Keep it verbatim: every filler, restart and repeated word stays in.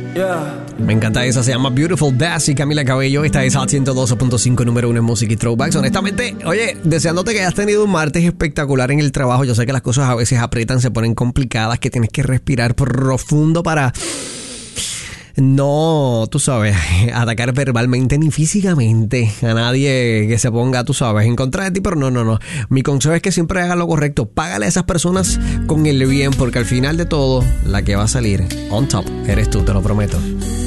Yeah. Me encanta esa, se llama Beautiful Bass y Camila Cabello. Esta es Hot ciento doce punto cinco, número uno en música y throwbacks. Honestamente, oye, deseándote que hayas tenido un martes espectacular en el trabajo. Yo sé que las cosas a veces aprietan, se ponen complicadas, que tienes que respirar profundo para no, tú sabes, atacar verbalmente ni físicamente a nadie que se ponga, tú sabes, en contra de ti, pero no, no, no. Mi consejo es que siempre hagas lo correcto. Págale a esas personas con el bien, porque al final de todo, la que va a salir on top eres tú, te lo prometo.